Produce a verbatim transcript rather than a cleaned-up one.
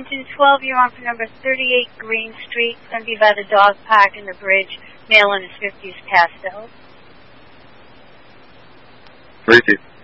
Engine twelve, you're on for number thirty-eight Green Street. It's going to be by the dog park and the bridge. Mail in is fifties pastel. Repeat.